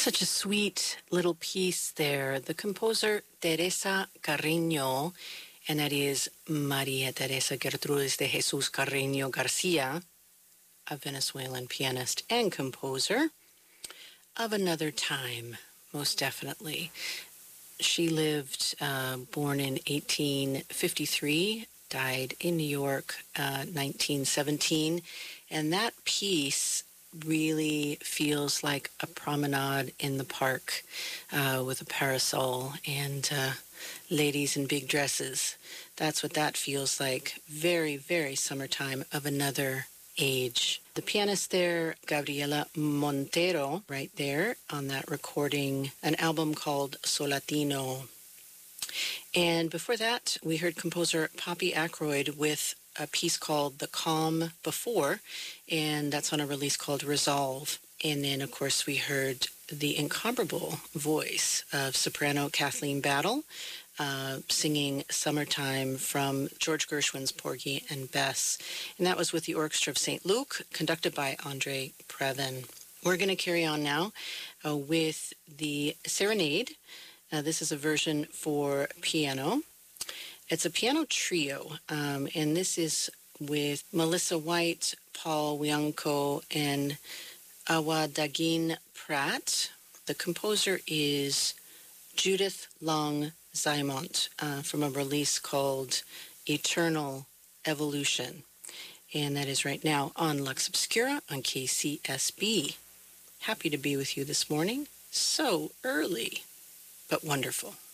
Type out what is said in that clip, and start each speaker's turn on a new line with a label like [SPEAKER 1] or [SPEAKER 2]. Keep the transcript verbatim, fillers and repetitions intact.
[SPEAKER 1] Such a sweet little piece there. The composer Teresa Carreño, and that is Maria Teresa Gertrudis de Jesus Carreño Garcia, a Venezuelan pianist and composer of another time, most definitely. She lived, uh, born in eighteen fifty-three, died in New York, uh, nineteen seventeen, and that piece really feels like a promenade in the park uh, with a parasol and uh, ladies in big dresses. That's what that feels like. Very, very summertime of another age. The pianist there, Gabriela Montero, right there on that recording, an album called Solatino. And before that, we heard composer Poppy Ackroyd with a piece called The Calm Before, and that's on a release called Resolve. And then, of course, we heard the incomparable voice of soprano Kathleen Battle uh, singing Summertime from George Gershwin's Porgy and Bess. And that was with the Orchestra of Saint Luke, conducted by Andre Previn. We're going to carry on now uh, with the Serenade. Uh, this is a version for piano. It's a piano trio, um, and this is with Melissa White, Paul Wianco, and Awadagin Pratt. The composer is Judith Long Zymont uh, from a release called Eternal Evolution. And that is right now on Lux Obscura on K C S B. Happy to be with you this morning. So early, but wonderful.